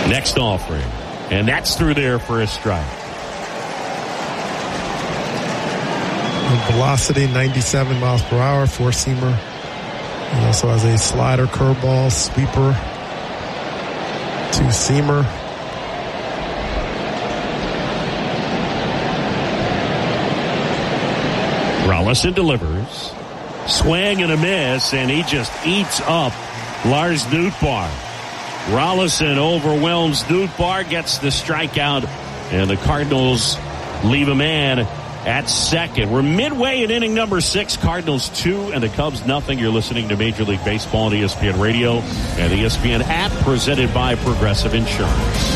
Next offering. And that's through there for a strike. Velocity, 97 miles per hour, four-seamer. He also has a slider, curveball, sweeper, two-seamer. Rollison delivers. Swing and a miss, and he just eats up Lars Nootbaar. Rollison overwhelms Nootbaar, gets the strikeout, and the Cardinals leave a man at second. We're midway in inning number 6. Cardinals 2 and the Cubs nothing. You're listening to Major League Baseball on ESPN Radio and the ESPN app, presented by Progressive Insurance.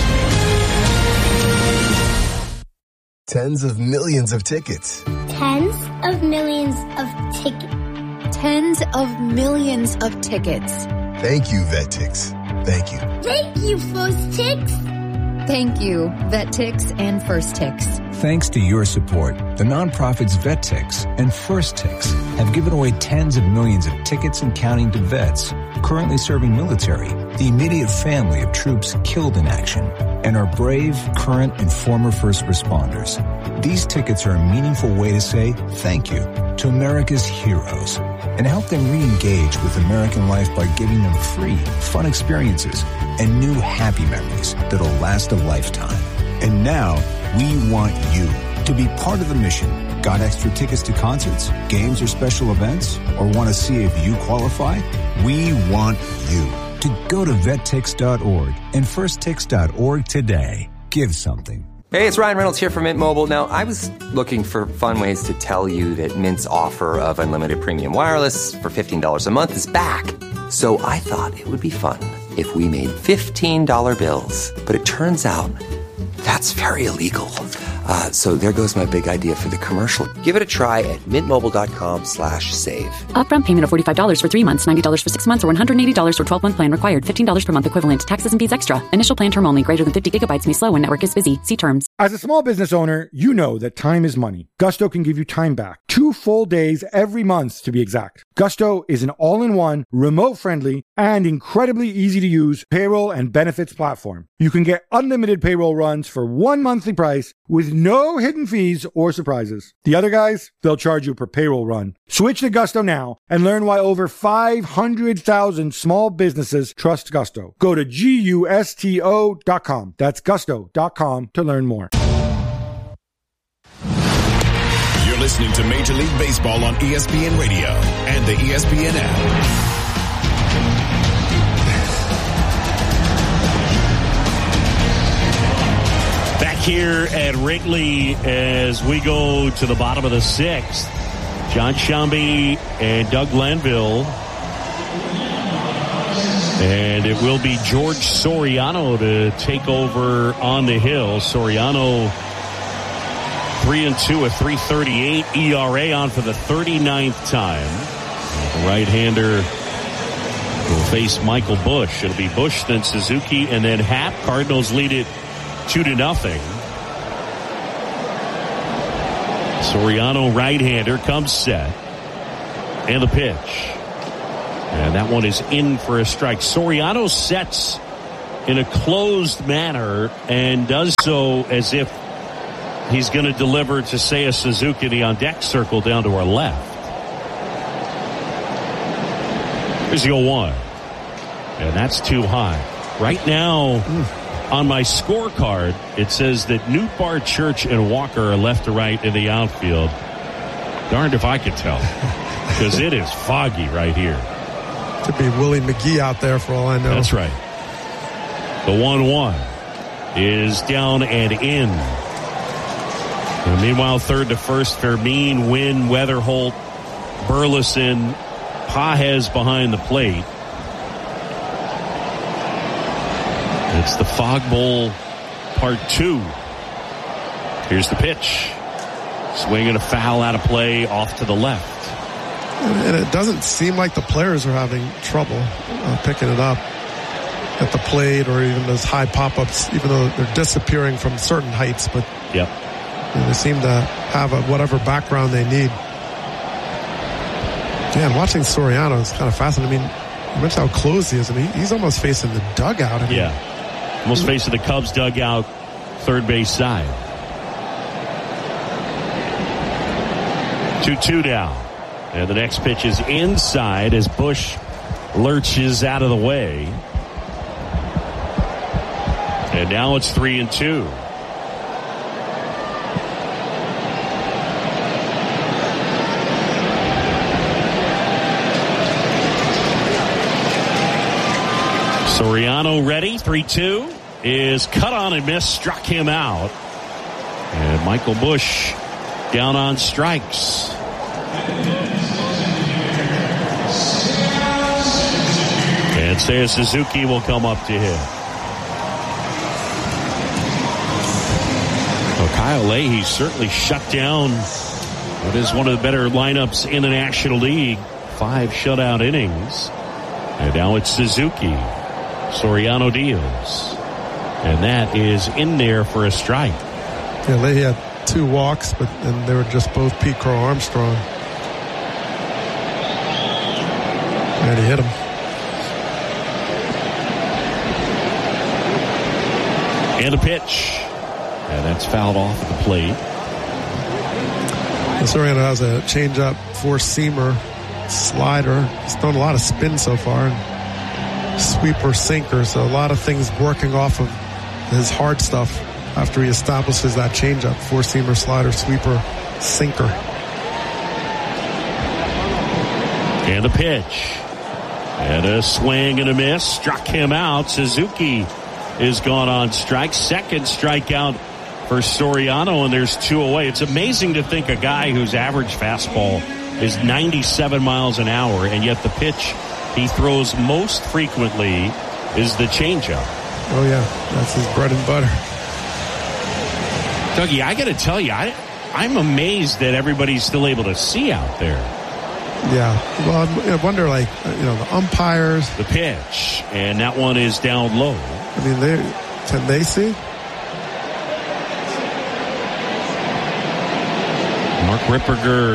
Tens of millions of tickets. Tens of millions of tickets. Tens of millions of tickets. Thank you, VetTix. Thank you. Thank you, First Tix. Thank you, VetTix and First Tix. Thanks to your support, the nonprofits VetTix and First Tix have given away tens of millions of tickets and counting to vets currently serving military, the immediate family of troops killed in action, and our brave, current, and former first responders. These tickets are a meaningful way to say thank you to America's heroes and help them re-engage with American life by giving them free, fun experiences and new happy memories that'll last a lifetime. And now, we want you to be part of the mission. Got extra tickets to concerts, games, or special events? Or want to see if you qualify? We want you to go to vettix.org and firsttix.org today. Give something. Hey, it's Ryan Reynolds here from Mint Mobile. Now, I was looking for fun ways to tell you that Mint's offer of unlimited premium wireless for $15 a month is back. So I thought it would be fun if we made $15 bills. But it turns out that's very illegal. So there goes my big idea for the commercial. Give it a try at mintmobile.com/save. Upfront payment of $45 for 3 months, $90 for 6 months, or $180 for 12-month plan required. $15 per month equivalent. Taxes and fees extra. Initial plan term only. Greater than 50 gigabytes may slow when network is busy. See terms. As a small business owner, you know that time is money. Gusto can give you time back. 2 full days every month, to be exact. Gusto is an all-in-one, remote-friendly, and incredibly easy-to-use payroll and benefits platform. You can get unlimited payroll runs for one monthly price with no hidden fees or surprises. The other guys, they'll charge you per payroll run. Switch to Gusto now and learn why over 500,000 small businesses trust Gusto. Go to GUSTO.com. That's gusto.com to learn more. You're listening to Major League Baseball on ESPN Radio and the ESPN app. Back here at Wrigley as we go to the bottom of the 6th. John Sciambi and Doug Glanville. And it will be George Soriano to take over on the hill. Soriano 3-2, a 3.38 ERA on for the 39th time. The right-hander will face Michael Busch. It'll be Busch, then Suzuki, and then Happ. Cardinals lead it 2-0. Soriano, right-hander, comes set. And the pitch. And that one is in for a strike. Soriano sets in a closed manner and does so as if he's going to deliver to Seiya Suzuki, the on-deck circle down to our left. Here's the 0-1. And that's too high. Right now, on my scorecard, it says that Nootbaar, Church, and Walker are left to right in the outfield. Darned if I could tell. Because it is foggy right here. Could be Willie McGee out there for all I know. That's right. The 1-1 is down and in. And meanwhile, third to first, Fermin, Wynn, Weatherholt, Burleson, Pages behind the plate. It's the Fog Bowl Part 2. Here's the pitch. Swing and a foul out of play off to the left. And it doesn't seem like the players are having trouble picking it up at the plate or even those high pop-ups, even though they're disappearing from certain heights. But yep. They seem to have whatever background they need. Yeah, and watching Soriano is kind of fascinating. I mean, you mentioned how close he is. I mean, he's almost facing the dugout. I mean, yeah. Almost facing the Cubs dugout, third base side. 2-2 down. And the next pitch is inside as Bush lurches out of the way. And now it's 3-2. Soriano ready. 3-2 is cut on and missed. Struck him out. And Michael Bush down on strikes. And Seiya Suzuki will come up to hit. Well, Kyle Leahy certainly shut down what is one of the better lineups in the National League. 5 shutout innings. And now it's Suzuki. Soriano deals. And that is in there for a strike. Yeah, Leahy had 2 walks, and they were just both Pete Crow Armstrong. And he hit him. And a pitch. And that's fouled off at the plate. Soriano has a changeup, 4-seamer, slider. He's thrown a lot of spin so far. And sweeper, sinker. So a lot of things working off of his hard stuff after he establishes that changeup. 4-seamer, slider, sweeper, sinker. And a pitch. And a swing and a miss. Struck him out. Suzuki is gone on strike. Second strikeout for Soriano, and there's 2 away. It's amazing to think a guy whose average fastball is 97 miles an hour, and yet the pitch he throws most frequently is the changeup. Oh, yeah. That's his bread and butter. Dougie, I got to tell you, I'm amazed that everybody's still able to see out there. Yeah. Well, I wonder, the umpires. The pitch, and that one is down low. I mean, can they see? Mark Ripperger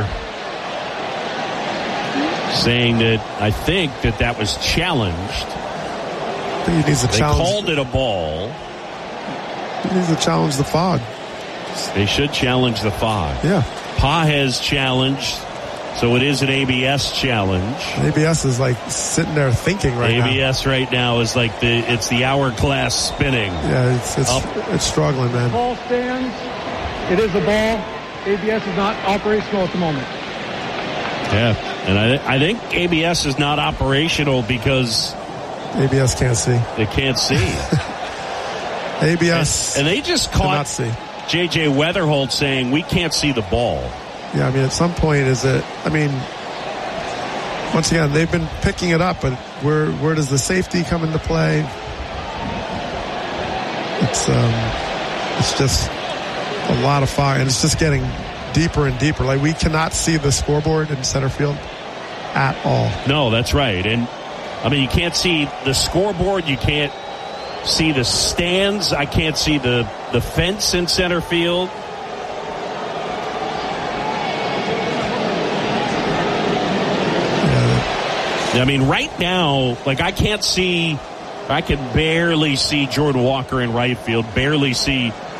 saying that I think that was challenged. I think he needs to challenge. They called it a ball. He needs to challenge the fog. They should challenge the fog. Yeah. Pa has challenged, so it is an ABS challenge. ABS is sitting there thinking right now. ABS right now is it's the hourglass spinning. Yeah, it's struggling, man. Ball stands. It is a ball. ABS is not operational at the moment. Yeah, and I think ABS is not operational because ABS can't see. They can't see. ABS and they just caught J.J. Weatherholt saying we can't see the ball. Yeah, I mean, at some point once again, they've been picking it up, but where does the safety come into play? It's just a lot of fire, and it's just getting deeper and deeper. We cannot see the scoreboard in center field at all. No, that's right. And I mean, you can't see the scoreboard. You can't see the stands. I can't see the fence in center field. I mean, right now, I can barely see Jordan Walker in right field, barely see